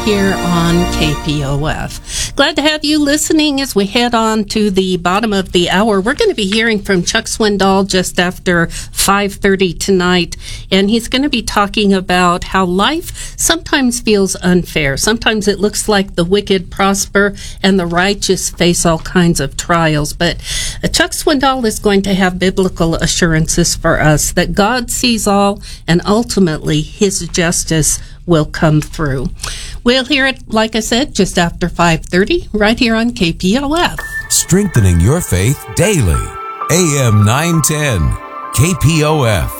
here on KPOF. Glad to have you listening as we head on to the bottom of the hour. We're going to be hearing from Chuck Swindoll just after 5:30 tonight, and he's going to be talking about how life sometimes feels unfair. Sometimes it looks like the wicked prosper and the righteous face all kinds of trials. But Chuck Swindoll is going to have biblical assurances for us that God sees all, and ultimately His justice will come through. We'll hear it, like I said, just after 5:30, right here on KPOF. Strengthening your faith daily. AM 910, KPOF.